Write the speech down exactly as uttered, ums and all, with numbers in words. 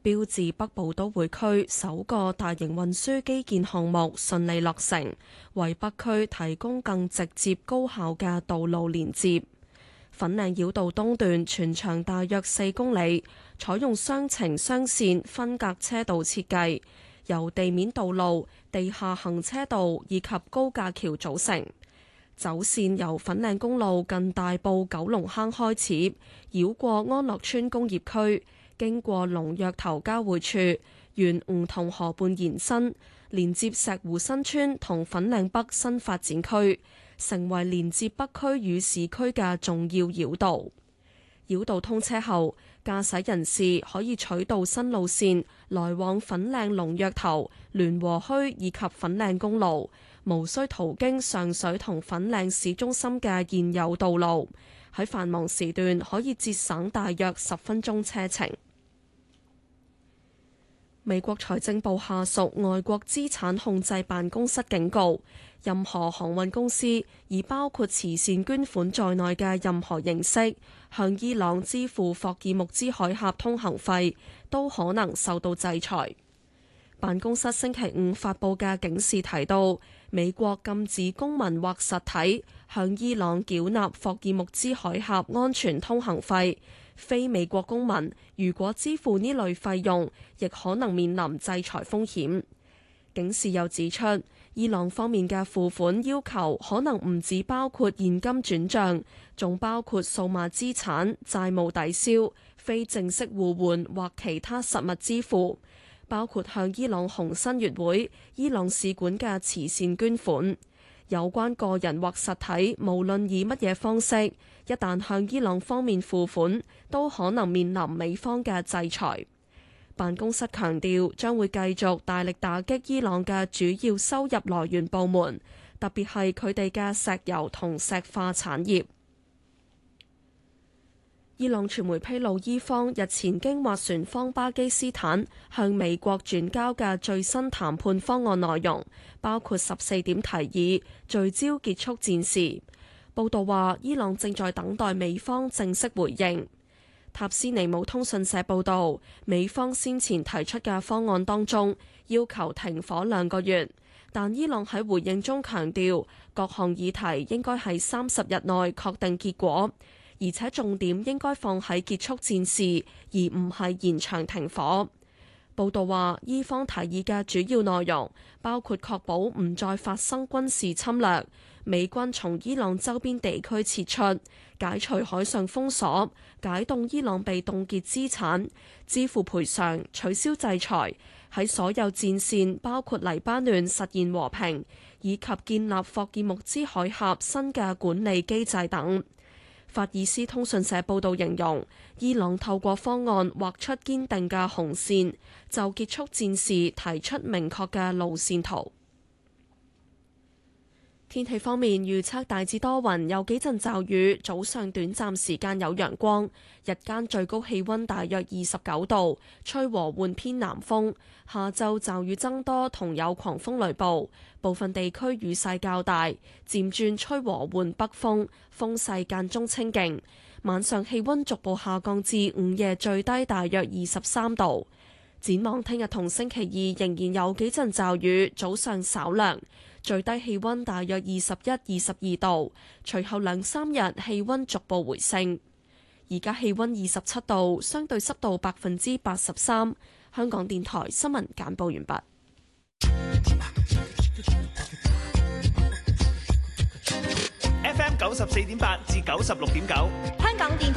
標誌北部都會區首個大型運輸基建項目順利落成，為北區提供更直接高效嘅道路連接。粉嶺繞道東段全長大約四公里，採用雙程雙線分隔車道設計，由地面道路、地下行車道以及高架橋組成。走線由粉嶺公路近大埔九龍坑開始，繞過安樂村工業區，經過龍躍頭交匯處，沿梧桐河畔延伸，連接石湖新村同粉嶺北新發展區，成為連接北區與市區嘅重要繞道。繞道通車後，駕駛人士可以取道新路線來往粉嶺龍躍頭、聯和墟以及粉嶺公路，無需途經上水同粉嶺市中心嘅現有道路，喺繁忙時段可以節省大約十分鐘車程。美國財政部下屬外國資產控制辦公室警告，任何航運公司以包括慈善捐款在內嘅任何形式向伊朗支付霍爾木茲海峽通行費，都可能受到制裁。辦公室星期五發佈嘅警示提到，美國禁止公民或實體向伊朗繳納霍爾木茲海峽安全通行費。非美國公民如果支付呢類費用，亦可能面臨制裁風險。警示又指出，伊朗方面嘅付款要求可能唔止包括現金轉賬，仲包括數碼資產、債務抵消、非正式互換或其他實物支付，包括向伊朗紅新月會、伊朗使館嘅慈善捐款。有關個人或實體，無論以乜嘢方式，一旦向伊朗方面付款，都可能面臨美方嘅制裁。辦公室強調，將會繼續大力打擊伊朗嘅主要收入來源部門，特別係佢哋嘅石油同石化產業。伊朗傳媒披露，伊方日前經斡旋方巴基斯坦向美國轉交嘅最新談判方案內容，包括十四點提議，聚焦結束戰事。報道話，伊朗正在等待美方正式回應。塔斯尼姆通訊社報道，美方先前提出嘅方案當中，要求停火兩個月，但伊朗喺回應中強調，各項議題應該喺三十日內確定結果。而且重點應該放喺結束戰事，而唔係延長停火。報道話，伊方提議嘅主要內容包括確保唔再發生軍事侵略，美軍從伊朗周邊地區撤出，解除海上封鎖，解凍伊朗被凍結資產，支付賠償，取消制裁，喺所有戰線包括黎巴嫩實現和平，以及建立霍爾木茲海峽新嘅管理機制等。法爾斯通訊社報導形容，伊朗透過方案畫出堅定嘅紅線，就結束戰事提出明確嘅路線圖。天氣方面，預測大致多雲，有幾陣驟雨，早上短暫時間有陽光，日間最高氣溫大約二十九度，吹和緩偏南風。下晝驟雨增多，同有狂風雷暴，部分地區雨勢較大，漸轉吹和緩北風，風勢間中清勁。晚上氣溫逐步下降至午夜最低大約二十三度。展望聽日同星期二仍然有幾陣驟雨，早上稍涼。最低氣溫大約二十一、二十二度，隨後兩三日氣溫逐步回升。而家氣溫二十七度，相對濕度百分之八十三。香港電台新聞簡報完畢。 F M 九十四點八至九十六點九，香港電